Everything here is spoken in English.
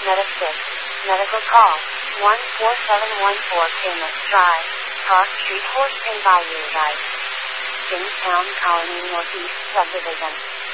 Meta-6. Medical call. 14714 Camas Drive. Park Street Horse Inn Bayou Drive. Jamestown Colony Northeast Subdivision.